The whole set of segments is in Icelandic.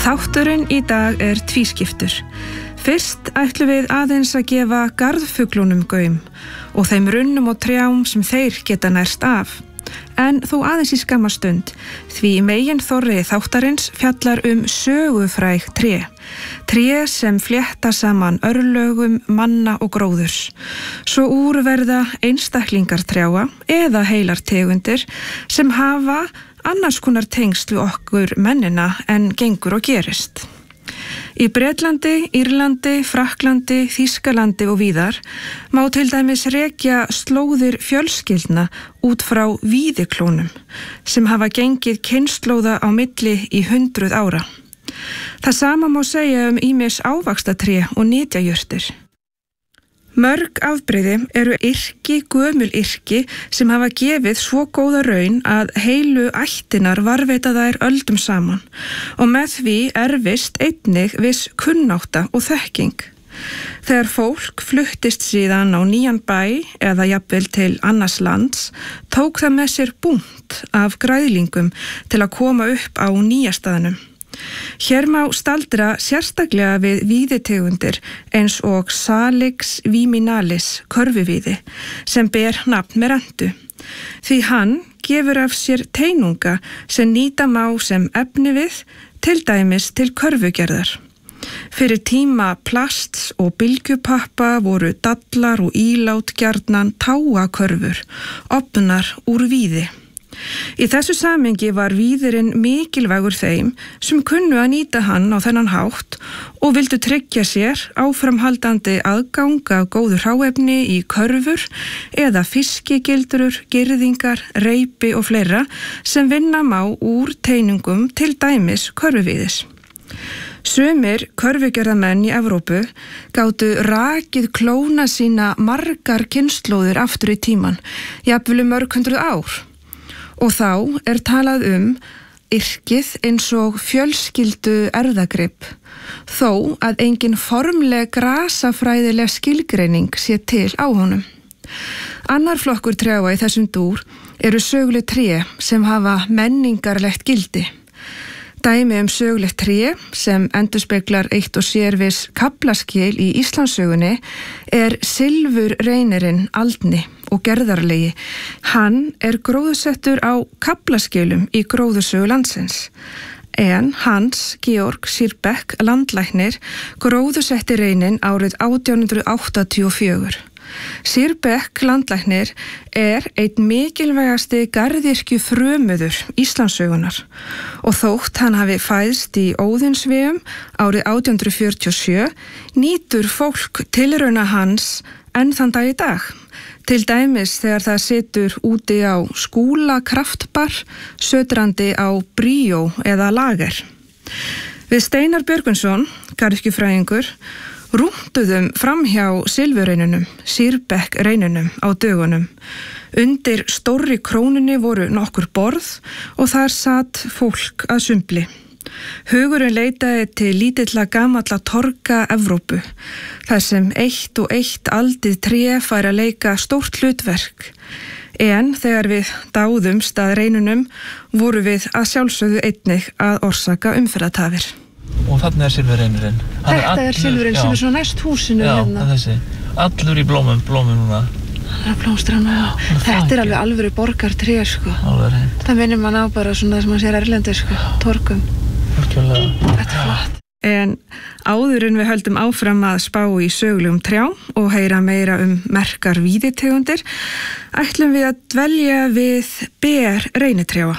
Þátturinn í dag tvískiptur. Fyrst ætlum við aðeins að gefa garðfuglunum gaum og þeim runnum og trjám sem þeir geta nærst af. En þó aðeins í skamma stund, því meginþorri þáttarins fjallar sögufræg tré. Tré sem flétta saman örlögum, manna og gróðurs. Svo úr verða einstaklingar trjáa eða heilar tegundir sem hafa annars konar tengsl við okkur mennina en gengur og gerist. Í Bretlandi, Írlandi, Frakklandi, Þýskalandi og víðar má til dæmis rekja slóðir fjölskyldna út frá víðiklónum sem hafa gengið kynslóða á milli í 100 ára. Það sama má segja ýmis ávaxtatré og nytjajurtir. Mörg afbrigði eru yrki, gömul yrki sem hafa gefið svo góða raun að heilu ættinar varðveita þær öldum saman og með því erfist einnig viss kunnátta og þekking. Þegar fólk fluttist síðan á nýjan bæ eða jafnvel til annars lands, tók það með sér búnt af græðlingum til að koma upp á nýja staðnum. Hér má staldra sérstaklega við víðitegundir eins og Salix viminalis, körfuvíði, sem ber nafn með rentu. Því hann gefur af sér teinunga sem nýta má sem efni við, til dæmis til körfugerðar. Fyrir tíma plasts og bylgjupappa voru dallar og ílát gjarnan táakörfur, ofnar úr víði. Í þessu samhengi var víðirinn mikilvægur þeim sem kunnu að nýta hann á þennan hátt og vildu tryggja sér áframhaldandi aðgang af góðu hráefni í körfur eða fiskigildrur, girðingar, reipi og fleira sem vinna má úr teinungum til dæmis körfuvíðis. Sumir körfugerðamenn í Evrópu gátu rakið klóna sína margar kynslóðir aftur í tíman, jafnvel mörg hundruð ár. Og þá talað yrkið eins og fjölskyldu erfðagrip, þó að engin formleg grasafræðileg skilgreining sé til á honum. Annar flokkur trjáa í þessum dúr eru söguleg tré sem hafa menningarlegt gildi. Dæmi sögulegt tré sem endurspeglar eitt og sér viss kaflaskil í Íslandssögunni silfurreynirinn Aldni og gerðarlegi. Hann gróðusettur á kaflaskilum í gróðusögu landsins. En Hans Georg Sirbeck landlæknir gróðusetti reyninn árið 1884. Sirbeck landlæknir einn mikilvægasti garðyrkjufrömuður Íslandssögunar og þótt hann hafi fæðst í Óðinsvéum árið 1847 nýtur fólk tilrauna hans enn þann dag í dag. Til dæmis þegar það situr úti á skúla kraftbar, sötrandi á bríó eða lager. Við Steinar Björgvinsson, garðyrkjufræðingur, rúntuðum framhjá silfurreynunum, Sirbeck reynunum á dögunum. Undir stórri krónunni voru nokkur borð og þar sat fólk að sumbli. Hugurinn leitaði til lítilla gamalla torga Evrópu, þar sem eitt og eitt aldið tré fær að leika stórt hlutverk. En þegar við dáðumst að reynunum voru við að sjálfsögðu einnig að orsaka umferðartafir. Og þarna silfurreynurinn. Þetta silfurreyn sem svona næst húsinu hérna. Já, þessi. Allur í blómum núna. Það blómstra núna. Þetta alveg alvöru borgartré, sko. Alveg reynd. Það minnir mann á bara svona það sem maður sér erlendi, sko, torgum. Algjörlega. Þetta flott. En áður en við höldum áfram að spá í sögulegum trjám og heyra meira merkar víðitegundir, ætlum við að dvelja við ber reynitrjáa.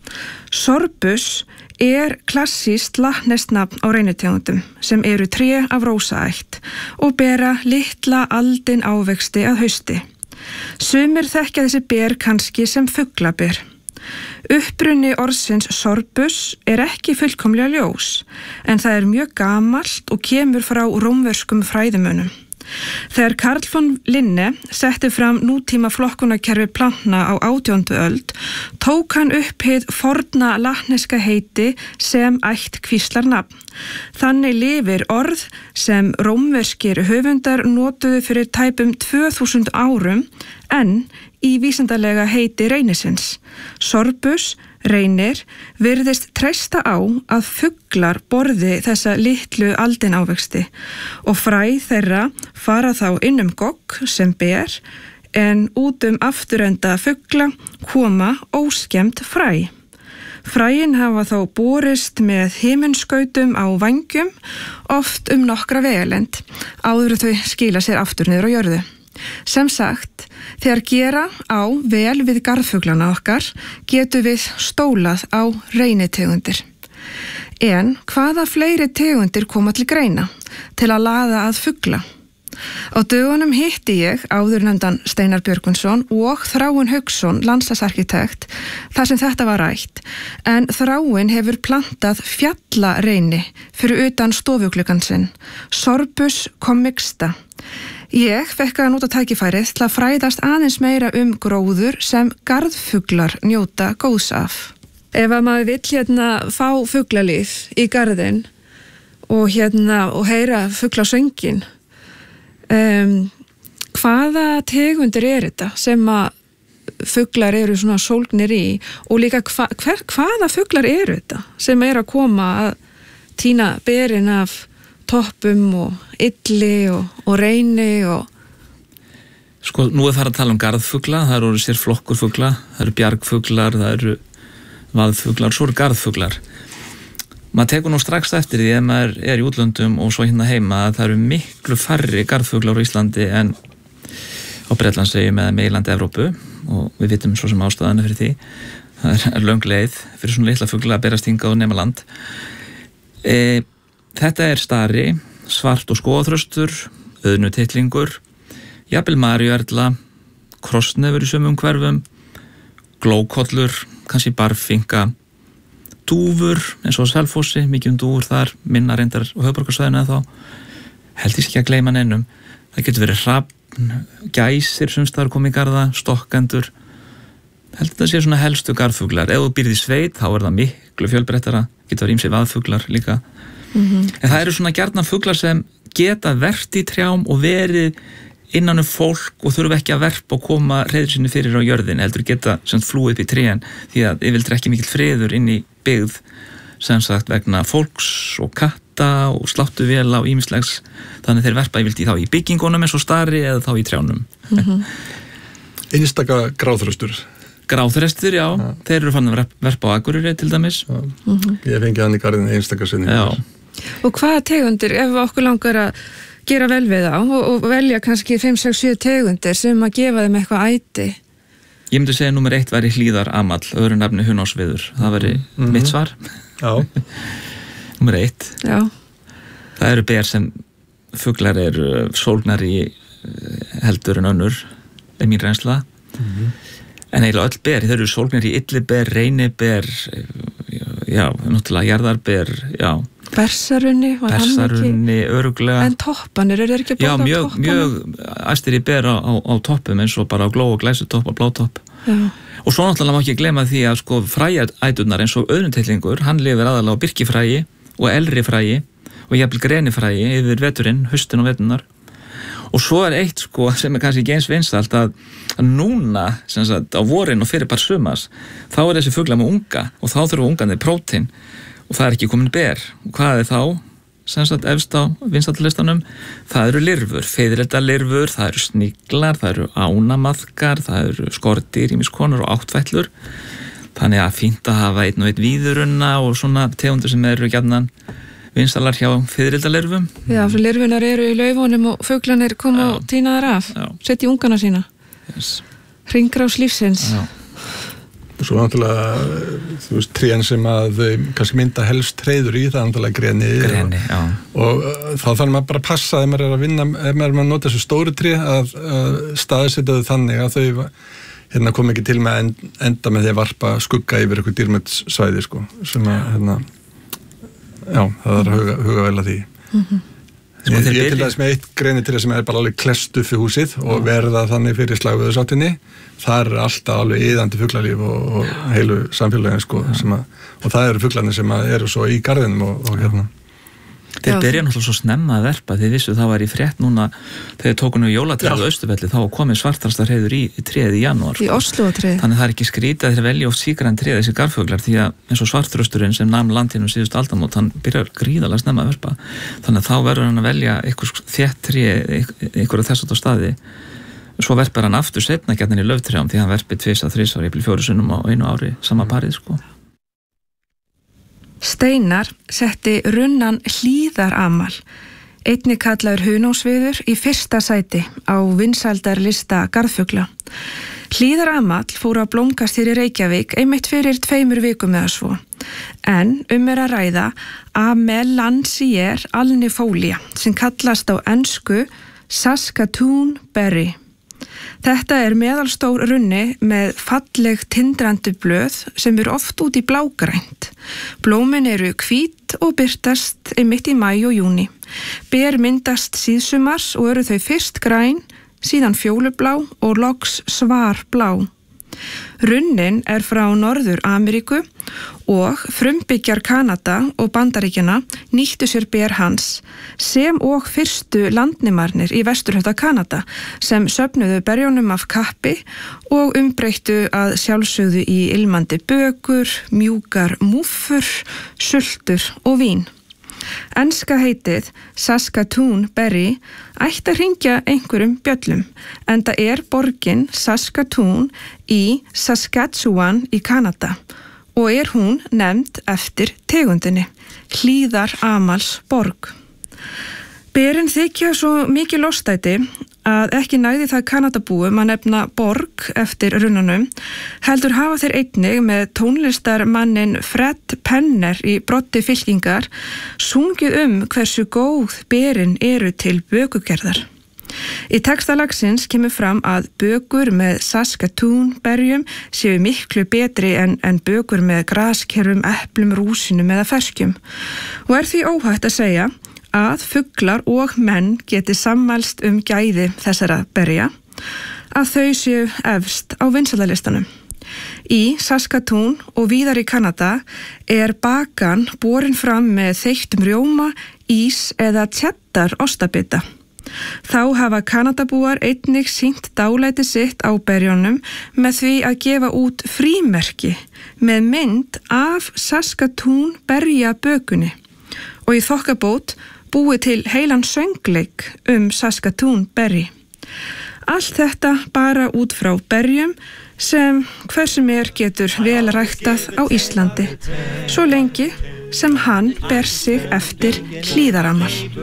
Sorbus klassískt latneskt nafn á reynitegundum sem eru tré af rósaætt og bera litla aldin ávexti að hausti. Sumir þekkja þessi ber kannski sem fuglaber. Uppruni orðsins sorbus ekki fullkomlega ljós, en það mjög gamalt og kemur frá rómverskum fræðimönnum. Þegar Carl von Linne setti fram nútíma flokkunarkerfi plantna á 18. öld, tók hann upp hið forna latneska heiti sem ætt kvíslarnafn. Þannig lifir orð sem rómverskir höfundar notuðu fyrir tæpum 2000 árum, en í vísindalega heiti reynisins. Sorbus, reynir, virðist treysta á að fuglar borði þessa litlu aldinávexti og fræ þeirra fara þá inn gogg sem ber en út afturenda fugla koma óskemmt fræ. Fræin hafa þá borist með himinskautum á vængjum, oft nokkra vegalend, áður þau skila sér aftur niður á jörðu. Sem sagt, þegar gera á vel við garðfuglana okkar, getum við stólað á reynitegundir. En hvaða fleiri tegundir koma til greina til að laða að fugla? Á dögunum hitti ég áðurnefndan Steinar Björgvinsson og Þráin Hauksson, landslagsarkitekt, þar sem þetta var rætt, en Þráin hefur plantað fjallareyni fyrir utan stofugluggann sinn, Sorbus commixta. Ég fekk að nota tækifærið til að fræðast aðeins meira gróður sem garðfuglar njóta góðs af. Ef að maður vill fá fuglalíf í garðinn og heyra fuglasöngin, hvaða tegundir þetta sem að fuglar eru svona sólgnir í og líka hvaða fuglar þetta sem að koma að tína berin af toppum og illi og reyni og... Sko, nú farið að tala garðfugla, það eru sér flokkur fugla, það eru bjargfuglar, það eru vaðfuglar, svo eru garðfuglar. Maður tekur nú strax eftir því ef maður í útlöndum og svo heima að það eru miklu færri garðfuglar á Íslandi en á Bretlandseyjum eða meginlandi Evrópu og við vitum svo sem ástæðan fyrir því. Það löng leið fyrir svona litla fugla að berast hingað og nema land. Þetta stari, svart og skóðþröstur, auðnutittlingur, jafnvel maríuerla, krossnefur í sumum hverfum, glókollur, kannski barfinka, dúfur eins og á Selfossi, mikið dúfur þar, minna reyndar á höfuðborgarsvæðinu eða þá, held ég ekki að gleyma neinum. Það getur verið hrafn, gæsir sumstaðar komið í garða, stokkendur, held það sé svona helstu garðfuglar. Ef þú býrð í sveit, þá það miklu fjölbreyttara, getur verið ýmsir vaðfuglar líka. En það eru svona gjarnan fuglar sem geta verpt í trjám og verið innan fólk og þurfa ekki að verpa og koma hreiður sinni fyrir á jörðin, heldur geta flúið upp í trén því að yfirleitt ekki mikill friður inn í byggð sem sagt vegna fólks og katta og sláttuvéla og ýmislegs, þannig þeir verpa yfirleitt í byggingunum eins og stari eða þá í trjánum. Einstaka gráþröstur. Gráþröstur, já. Þeir eru fann að verpa á Akureyri til dæmis. Ég fengi hann í garðin einstaka sinni. Og hvaða tegundir, ef okkur langar að gera vel við þá og velja kannski 5, 6, 7 tegundir sem að gefa þeim eitthvað æti? Ég myndi segja númer 1 væri hlíðaramall, öðru nafni hunásviður. Það væri mitt svar. Já. Númer 1. Já. Það eru ber sem fuglar eru sólgnar í heldur en önnur, mín reynsla. En eiginlega öll ber, þeir eru sólgnar í illiber, reyniber, já, náttúrulega jarðarber, já. Bersarunni, öruglega. En toppanir, þeir ekki að bóta á toppanum? Já, mjög æstir í ber á toppum eins og bara á gló- og glæsutopp og blátopp. Já. Og svo náttúrulega má ekki gleyma því að frææturnar eins og auðnutittlingur, hann lifir aðalega á birkifræi og elri fræi og jafnvel grenifræi yfir veturinn, haustin og veturnar. Og svo eitt sem kannski ekki eins vinsælt að núna, sem sagt, á vorin og fyrir bara sumas, þá þessi fuglar með unga og þá þurfa ungarnir prótein og það ekki komin ber. Og hvað þá? Sem sagt, efst á vinsællistanum, það eru lirfur, fiðrildalirfur, það eru sniglar, það eru ánamaðkar, það eru skordýr, ýmis konur og áttfætlur. Þannig að fínt að hafa einn og einn víðurunna og svona tegundur sem eru gjarnan vinsælar hjá fiðrildalirfum. Já, svo lirfunar eru í laufunum og fuglanir koma og tína þar af, setja í ungana sína. Yes. Hringrás lífsins. Já. Svo náttúrulega, þú veist, trén sem að kannski mynda helst hreiður í, það náttúrulega greni, já. Og þá þarf maður bara að passa ef maður að vinna, ef maður að nota þessu stóru tré að staðsetja þau þannig að þau kom ekki til með að enda með því að varpa skugga yfir eitthvað dýrmætssvæði, sem að, já, það er að huga vel að því. Ég til dæmis með eitt grenitré sem bara alveg klest upp við húsið og verða þannig fyrir slagveðursáttinni. Það alltaf alveg iðandi fuglalíf og heilu samfélagin og það eru fuglarnir sem eru svo í garðinum og hérna. Þeir byrja náttúrulega svo snemma að verpa, þeir vissu það var í frétt núna þegar tókunum jólatræðu á Austurvelli, þá komið svartrasta hreiður í tréð í janúar. Í Oslo-tréð. Þannig það ekki skrítið að þeir velja oft sígræn tréð þessi garðfuglar, því að eins og svartrösturinn sem nam landinu síðustu aldamót, hann byrjar gríðarlega snemma að verpa. Þannig að þá verður hann að velja eitthvað þétt tréð, eitthvað þess á staði. Svo verpar hann aftur seinna gjarnan í lauftrjám því hann verpir 2-3 ári, 4 sinnum á einu ári, sama parið sko. Steinar setti runnan Hlíðaramal, einnig kallaður hunósviður, í fyrsta sæti á vinsældarlista garðfugla. Hlíðaramal fór að blómgast hér í Reykjavík einmitt fyrir 2 vikum eða svo. En er að ræða Amelanchier alnifolia sem kallast á ensku Saskatoon berry. Þetta meðalstór runni með falleg tindrandi blöð sem oft út í blágrænt. Blómin hvít og birtast einmitt í maí og júní. Ber myndast síðsumars og þau fyrst græn, síðan fjólublá og loks svarblá. Runnin frá Norður Ameríku og frumbyggjar Kanada og Bandaríkjanna nýttu sér ber hans sem og fyrstu landnemarnir í vesturhluta Kanada sem söfnuðu berjónum af kappi og umbreyttu að sjálfsögðu í ilmandi bökur, mjúkar múffur, sultur og vín. Enska heitið Saskatoon berry ætti að hringja einhverjum bjöllum, enda borgin Saskatoon í Saskatchewan í Kanada og hún nefnd eftir tegundinni, Hlíðaramals borg. Berin þykja svo mikið lostæti að ekki nægði það Kanadabúum að nefna borg eftir runnanum, heldur hafa þeir einnig með tónlistarmannin Fred Penner í broddi fylkingar sungið hversu góð berin til bökugerðar. Í texta lagsins kemur fram að bökur með Saskatoon berjum séu miklu betri en bökur með graskerfum, eplum, rúsinum eða ferskjum og því óhætt að segja að fuglar og menn geti sammælst gæði þessara berja, að þau séu efst á vinsældarlistanum. Í Saskatoon og víðar í Kanada bakan borin fram með þeyttum rjóma, ís eða cheddar ostabita. Þá hafa Kanadabúar einnig sýnt dálæti sitt á berjónum með því að gefa út frímerki með mynd af Saskatoon berjabökunni og í þokkabót búið til heilan söngleik Saskatoon berry. Allt þetta bara út frá berjum sem hversum getur vel ræktað á Íslandi, svo lengi sem hann ber sig eftir Hlíðaramal.